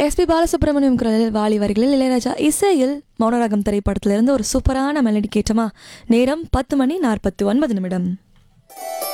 SP Balasubramaniam குரலில் வாலி வரிகளில் இளையராஜா இசையில் மௌனராகம் திரைப்படத்திலிருந்து ஒரு சூப்பரான மெலடி கேட்டமா. நேரம் 10:49.